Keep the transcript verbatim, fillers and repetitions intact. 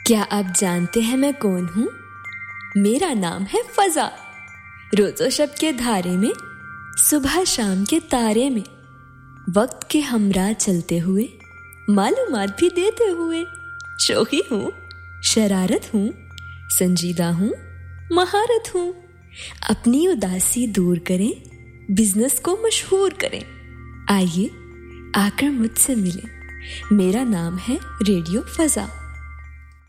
क्या आप जानते हैं मैं कौन हूँ? मेरा नाम है फजा। रोजो शब के धारे में, सुबह शाम के तारे में, वक्त के हमरा चलते हुए, मालूमात भी देते हुए। शौकी हूँ, शरारत हूँ, संजीदा हूँ, महारत हूँ। अपनी उदासी दूर करें, बिजनेस को मशहूर करें। आइए आकर मुझसे मिलें। मेरा नाम है रेडियो फजा।